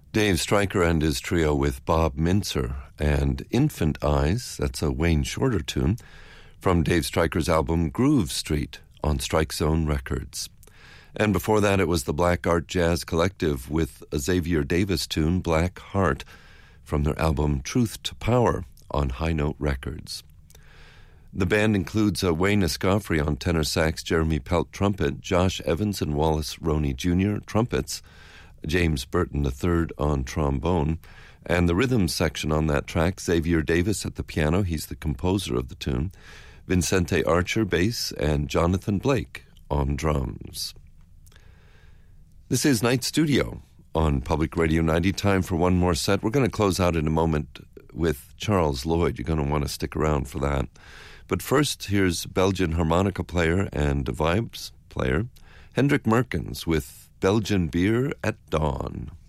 Dave Stryker and his trio with Bob Mintzer and Infant Eyes, that's a Wayne Shorter tune, from Dave Stryker's album Groove Street on Strike Zone Records. And before that it was the Black Art Jazz Collective with a Xavier Davis tune, Black Heart, from their album Truth to Power on High Note Records. The band includes Wayne Escoffrey on tenor sax, Jeremy Pelt trumpet, Josh Evans and Wallace Roney Jr. trumpets, James Burton III on trombone, and the rhythm section on that track, Xavier Davis at the piano, he's the composer of the tune, Vincente Archer bass, and Jonathan Blake on drums. This is Night Studio on Public Radio 90. Time for one more set. We're going to close out in a moment with Charles Lloyd. You're going to want to stick around for that. But first, here's Belgian harmonica player and vibes player Hendrik Merkens with Belgian Beer at Dawn.